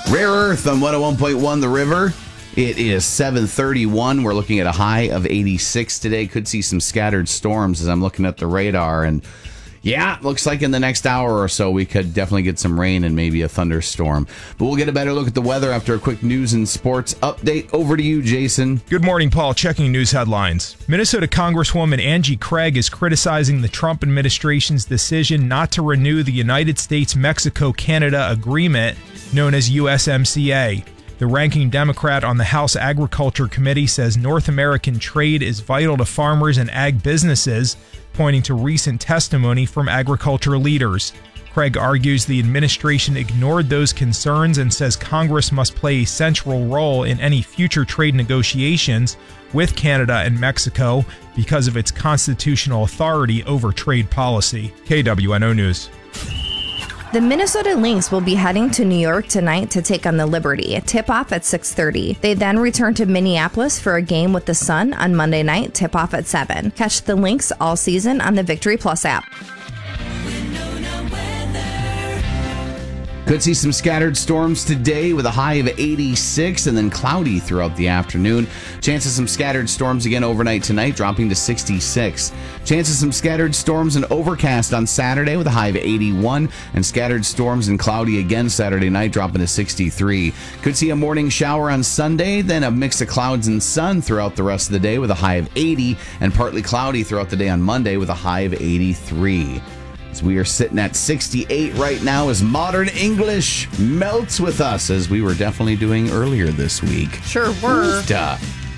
Rare Earth on 101.1 The River. It is 7:31. We're looking at a high of 86 today. Could see some scattered storms as I'm looking at the radar. And yeah, looks like in the next hour or so we could definitely get some rain and maybe a thunderstorm. But we'll get a better look at the weather after a quick news and sports update. Over to you, Jason. Good morning, Paul. Checking news headlines. Minnesota Congresswoman Angie Craig is criticizing the Trump administration's decision not to renew the United States-Mexico-Canada agreement known as USMCA. The ranking Democrat on the House Agriculture Committee says North American trade is vital to farmers and ag businesses, pointing to recent testimony from agriculture leaders. Craig argues the administration ignored those concerns and says Congress must play a central role in any future trade negotiations with Canada and Mexico because of its constitutional authority over trade policy. KWNO News. The Minnesota Lynx will be heading to New York tonight to take on the Liberty. Tip-off at 6:30. They then return to Minneapolis for a game with the Sun on Monday night, tip-off at 7. Catch the Lynx all season on the Victory Plus app. Could see some scattered storms today with a high of 86 and then cloudy throughout the afternoon. Chances some scattered storms again overnight tonight, dropping to 66. Chances some scattered storms and overcast on Saturday with a high of 81 and scattered storms and cloudy again Saturday night, dropping to 63. Could see a morning shower on Sunday, then a mix of clouds and sun throughout the rest of the day with a high of 80 and partly cloudy throughout the day on Monday with a high of 83. As we are sitting at 68 right now as Modern English melts with us, as we were definitely doing earlier this week. Sure were.